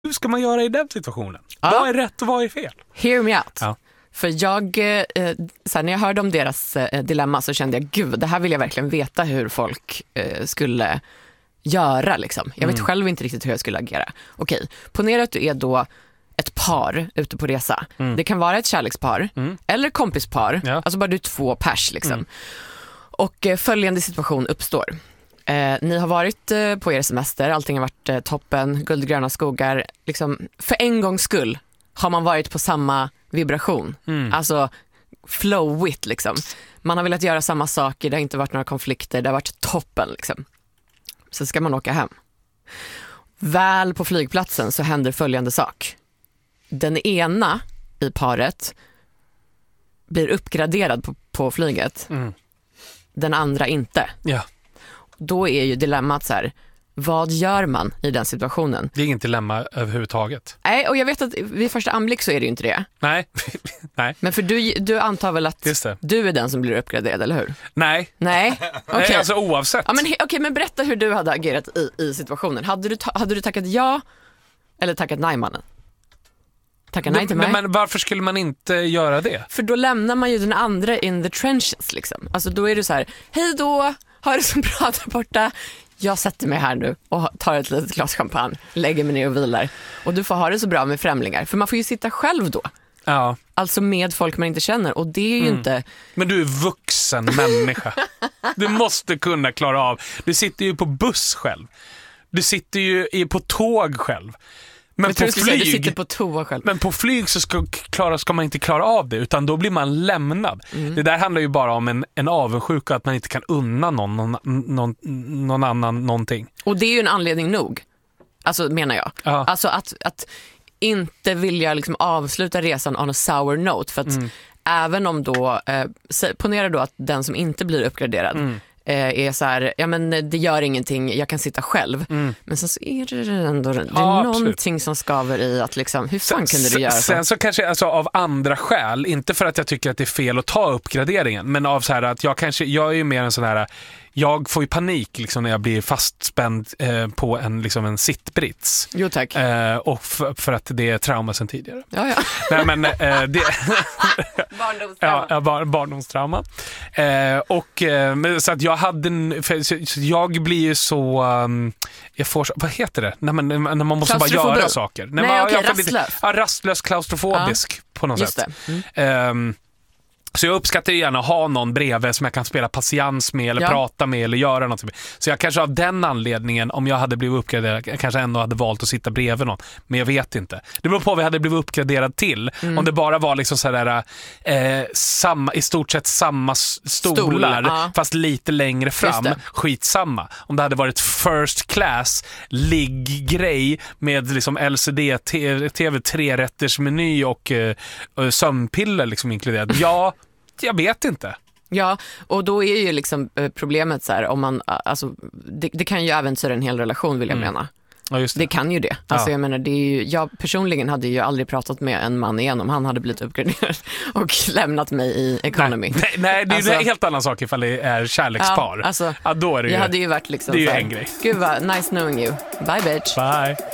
hur ska man göra i den situationen? Vad är rätt och vad är fel? Hear me out. Ja. För jag, när jag hörde om deras dilemma så kände jag, gud, det här vill jag verkligen veta hur folk skulle göra. Liksom. Jag vet själv inte riktigt hur jag skulle agera. Okej, ponera att du är då ett par ute på resa. Det kan vara ett kärlekspar eller kompispar. Ja. Alltså bara du är 2 pers. Liksom. Och följande situation uppstår. Ni har varit på er semester, allting har varit toppen, guldgröna skogar. Liksom, för en gångs skull har man varit på samma vibration. Alltså flowigt liksom. Man har velat göra samma saker, det har inte varit några konflikter, det har varit toppen liksom. Så ska man åka hem. Väl på flygplatsen så händer följande sak. Den ena i paret blir uppgraderad på flyget. Den andra inte. Ja. Då är ju dilemmat så här, vad gör man i den situationen? Det är inget dilemma överhuvudtaget. Nej, och jag vet att vid första anblick så är det ju inte det. Nej. Nej. Men för du antar väl att du är den som blir uppgraderad, eller hur? Nej. Nej, okej. Nej, alltså oavsett. Ja, men berätta hur du hade agerat i situationen. Hade du tackat ja eller tackat nej, mannen? Tacka nej till mig. Men varför skulle man inte göra det? För då lämnar man ju den andra in the trenches liksom. Alltså då är det så här, hej då, ha det så bra där borta. Jag sätter mig här nu och tar ett litet glas champagne, lägger mig ner och vilar. Och du får ha det så bra med främlingar. För man får ju sitta själv då. Ja. Alltså med folk man inte känner. Och det är ju inte... Men du är vuxen människa. Du måste kunna klara av. Du sitter ju på buss själv. Du sitter ju på tåg själv. Men på flyg, du sitter på toa själv. Men på flyg så ska man inte klara av det, utan då blir man lämnad. Det där handlar ju bara om en avundsjuka, att man inte kan unna någon annan någonting. Och det är ju en anledning nog. Alltså menar jag. Ja. Alltså att inte vilja liksom avsluta resan on a sour note. För att även om då, ponera då att den som inte blir uppgraderad är så här, ja men det gör ingenting, jag kan sitta själv. Men sen så är det ändå någonting som skaver i att liksom, hur fan kunde du göra så? Sen så kanske alltså av andra skäl, inte för att jag tycker att det är fel att ta uppgraderingen, men av så här att jag är ju mer en sån här, jag får ju panik liksom när jag blir fastspänd på en sittbrits. Jo tack. Och för att det är trauma sen tidigare. Ja. Nej men det Barndomstrauma. Ja, barndomstrauma. Så att jag hade så jag blir ju så jag får vad heter det? När man måste bara göra saker. Rastlös, klaustrofobisk på något just sätt. Det. Så jag uppskattar gärna att ha någon bredvid som jag kan spela patiens med eller prata med eller göra något. Så jag kanske av den anledningen, om jag hade blivit uppgraderad, kanske ändå hade valt att sitta bredvid någon. Men jag vet inte. Det beror på vad jag hade blivit uppgraderad till. Om det bara var liksom sådär i stort sett samma stolar fast lite längre fram. Skitsamma. Om det hade varit first class ligggrej med liksom LCD-TV 3-rätters meny och sömnpiller liksom inkluderat. Ja, jag vet inte. Ja, och då är ju liksom problemet så här, om man, alltså, det kan ju äventyra en hel relation, vill jag mena. Ja, just det. Det kan ju det. Alltså jag menar, det är ju, jag personligen hade ju aldrig pratat med en man igen om han hade blivit uppgraderad och lämnat mig i economy. Nej, det är ju en helt annan sak ifall det är kärlekspar. Alltså, då är det ju, jag hade ju varit liksom det är ju så här, en grej. Gud vad nice knowing you. Bye bitch. Bye.